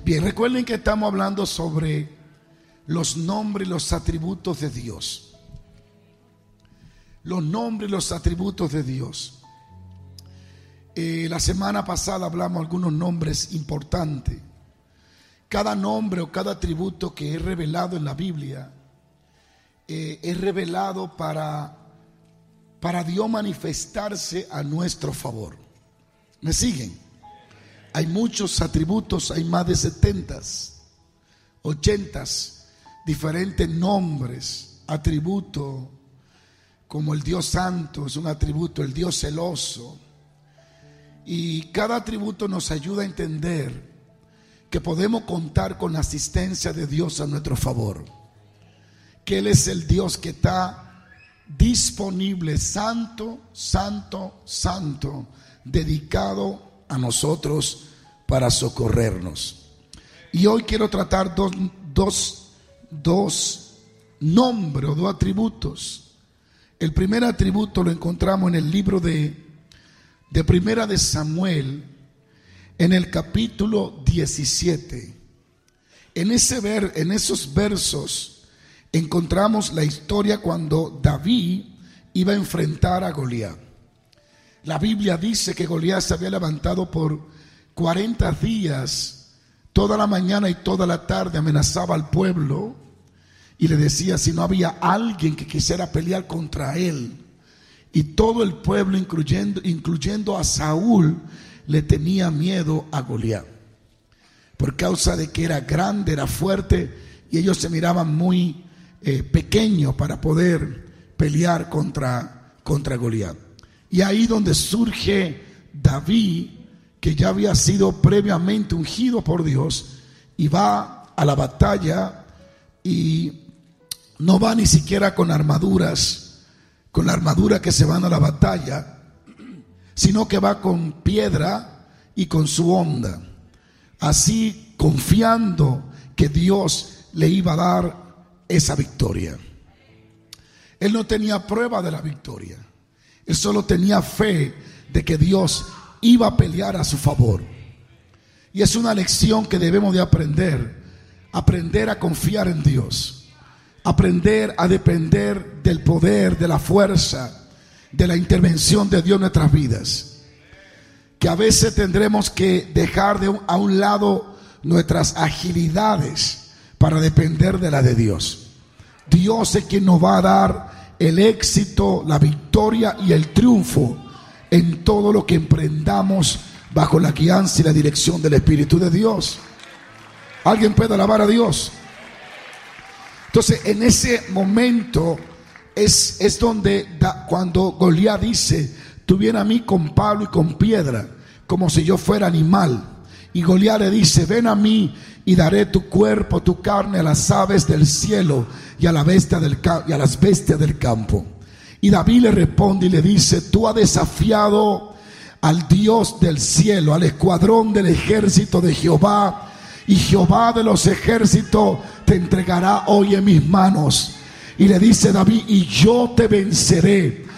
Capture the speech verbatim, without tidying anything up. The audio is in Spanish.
Bien, recuerden que estamos hablando sobre los nombres y los atributos de Dios. Los nombres y los atributos de Dios. Eh, la semana pasada hablamos de algunos nombres importantes. Cada nombre o cada atributo que es revelado en la Biblia eh, es revelado para, para Dios manifestarse a nuestro favor. ¿Me siguen? Hay muchos atributos, hay más de setenta, ochenta diferentes nombres, atributos, como el Dios Santo es un atributo, el Dios celoso. Y cada atributo nos ayuda a entender que podemos contar con la asistencia de Dios a nuestro favor. Que Él es el Dios que está disponible, santo, santo, santo, dedicado a nosotros para socorrernos. Y hoy quiero tratar dos, dos, dos nombres o dos atributos. El primer atributo lo encontramos en el libro de, de Primera de Samuel, en el capítulo diecisiete. En, ese ver, en esos versos encontramos la historia cuando David iba a enfrentar a Goliat. La Biblia dice que Goliat se había levantado por cuarenta días, toda la mañana y toda la tarde amenazaba al pueblo y le decía si no había alguien que quisiera pelear contra él. Y todo el pueblo, incluyendo, incluyendo a Saúl, le tenía miedo a Goliat, por causa de que era grande, era fuerte, y ellos se miraban muy eh, pequeños para poder pelear contra, contra Goliat. Y ahí donde surge David, que ya había sido previamente ungido por Dios, y va a la batalla y no va ni siquiera con armaduras, con la armadura que se van a la batalla, sino que va con piedra y con su honda, así confiando que Dios le iba a dar esa victoria. Él no tenía prueba de la victoria, él solo tenía fe de que Dios iba a pelear a su favor. Y es una lección que debemos de aprender, aprender a confiar en Dios, aprender a depender del poder, de la fuerza, de la intervención de Dios en nuestras vidas. Que a veces tendremos que dejar de un, a un lado nuestras agilidades para depender de la de Dios. Dios es quien nos va a dar el éxito, la victoria y el triunfo en todo lo que emprendamos bajo la guianza y la dirección del Espíritu de Dios. ¿Alguien puede alabar a Dios? Entonces, en ese momento es, es donde da, cuando Goliat dice: tú vienes a mí con palo y con piedra, como si yo fuera animal. Y Goliat le dice: ven a mí y daré tu cuerpo, tu carne a las aves del cielo y a, la bestia del, y a las bestias del campo. Y David le responde y le dice: tú has desafiado al Dios del cielo, al escuadrón del ejército de Jehová, y Jehová de los ejércitos te entregará hoy en mis manos. Y le dice David: y yo te venceré